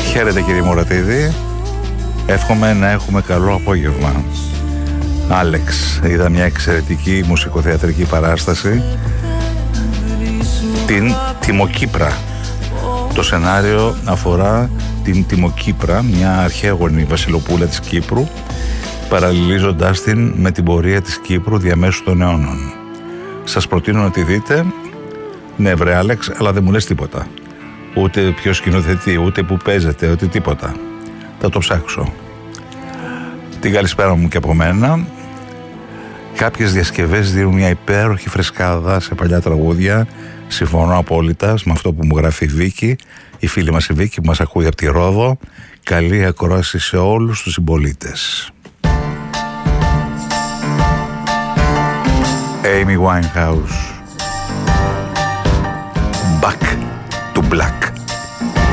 Χαίρετε κύριε Μωρατίδη. Εύχομαι να έχουμε καλό απόγευμα. Άλεξ, είδα μια εξαιρετική μουσικοθεατρική παράσταση, την Τιμοκύπρα. Το σενάριο αφορά την Τιμοκύπρα, μια αρχαίγονη βασιλοπούλα της Κύπρου, παραλληλίζοντάς την με την πορεία της Κύπρου διαμέσου των αιώνων. Σας προτείνω να τη δείτε. Ναι βρε Άλεξ, αλλά δεν μου λες τίποτα. Ούτε ποιο σκηνοθετεί, ούτε που παίζεται, ούτε τίποτα. Θα το ψάξω. Την καλησπέρα μου και από μένα. Κάποιες διασκευές δίνουν μια υπέροχη φρεσκάδα σε παλιά τραγούδια. Συμφωνώ απόλυτα με αυτό που μου γράφει η Βίκη, η φίλη μας η Βίκη που μας ακούει από τη Ρόδο. Καλή ακρόαση σε όλους τους συμπολίτες. Amy Winehouse, Back to Black.